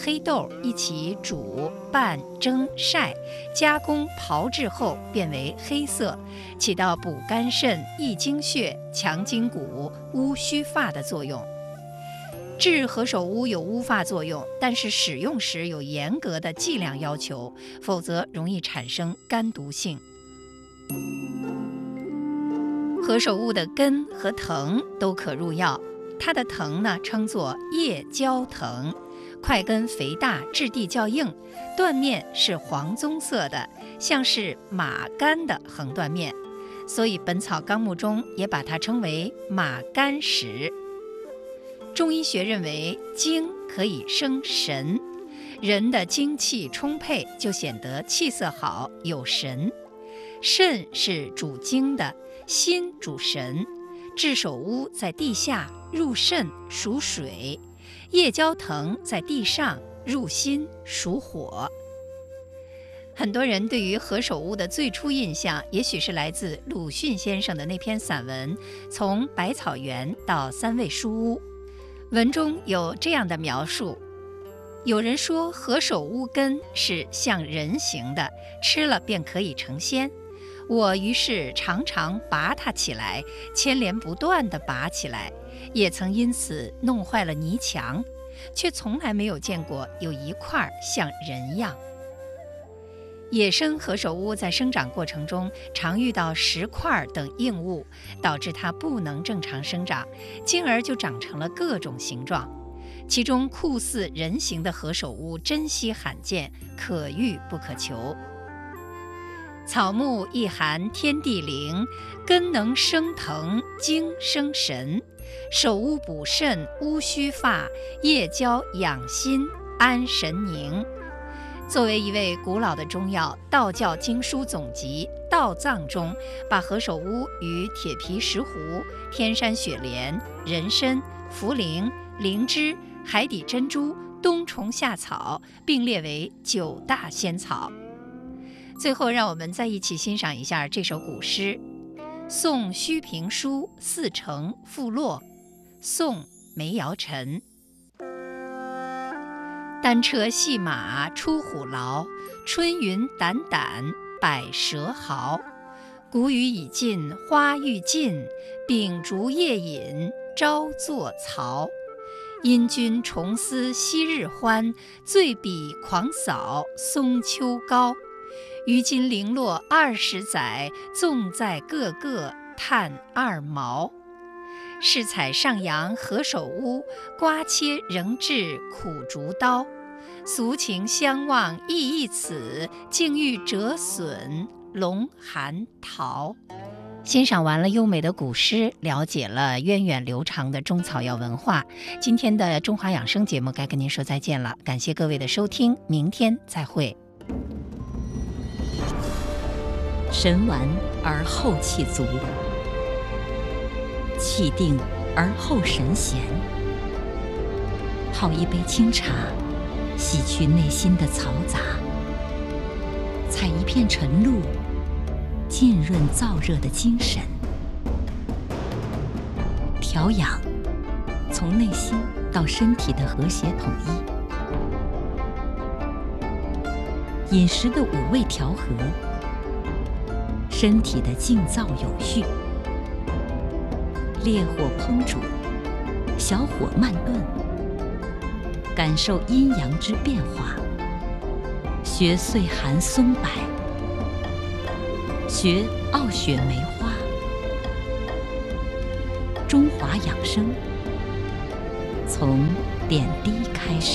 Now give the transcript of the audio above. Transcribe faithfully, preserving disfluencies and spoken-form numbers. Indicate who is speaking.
Speaker 1: 黑豆一起煮、拌、蒸、晒，加工炮制后变为黑色，起到补肝肾、益精血、强筋骨、乌须发的作用。制何首乌有乌发作用，但是使用时有严格的剂量要求，否则容易产生肝毒性。何首乌的根和藤都可入药，它的藤呢称作叶胶藤，块根肥大，质地较硬，断面是黄棕色的，像是马肝的横断面，所以《本草纲目》中也把它称为马肝石。中医学认为精可以生神，人的精气充沛就显得气色好有神。肾是主精的，心主神。炙首乌在地下，入肾属水；叶胶藤在地上，入心属火。很多人对于何首乌的最初印象，也许是来自鲁迅先生的那篇散文《从百草园到三味书屋》。文中有这样的描述：有人说何首乌根是像人形的，吃了便可以成仙。我于是常常拔它起来，牵连不断地拔起来，也曾因此弄坏了泥墙，却从来没有见过有一块像人样。野生何首乌在生长过程中常遇到石块等硬物，导致它不能正常生长，进而就长成了各种形状。其中酷似人形的何首乌珍稀罕见，可遇不可求。草木一含天地灵，根能生藤，精生神。首乌补肾，乌须发；叶胶养心，安神宁。作为一味古老的中药，道教经书总集《道藏》中把何首乌与铁皮石斛、天山雪莲、人参、茯苓、灵芝、海底珍珠、冬虫夏草并列为九大仙草。最后，让我们再一起欣赏一下这首古诗《送虚评书四城赋落》，宋·梅尧臣。单车细马出虎牢，春云澹澹百蛇毫。谷雨已尽花欲尽，秉烛夜饮朝作曹。因君重思昔日欢，醉笔狂扫松秋高。于今零落二十载，纵在个个叹二毛。试采上阳何首乌，刮切仍至苦竹刀。俗情相望亦亦此，竟欲折损龙寒桃。欣赏完了优美的古诗，了解了源远流长的中草药文化，今天的中华养生节目该跟您说再见了，感谢各位的收听，明天再会。
Speaker 2: 神完而后气足，气定而后神闲。泡一杯清茶，洗去内心的嘈杂；采一片晨露，浸润燥热的精神。调养，从内心到身体的和谐统一。饮食的五味调和，身体的静躁有序。烈火烹煮，小火慢炖，感受阴阳之变化。学岁寒松柏，学傲雪梅花。中华养生，从点滴开始。